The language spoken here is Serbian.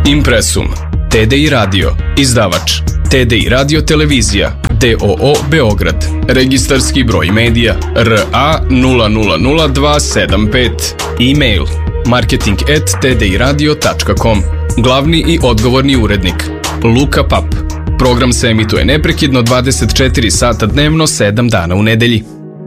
Impresum, TDI Radio, izdavač, TDI Radio Televizija, DOO Beograd, registarski broj medija RA 000275, e-mail marketing@tdiradio.com, glavni i odgovorni urednik Luka Pap. Program se emituje neprekidno 24 sata dnevno, 7 dana u nedelji.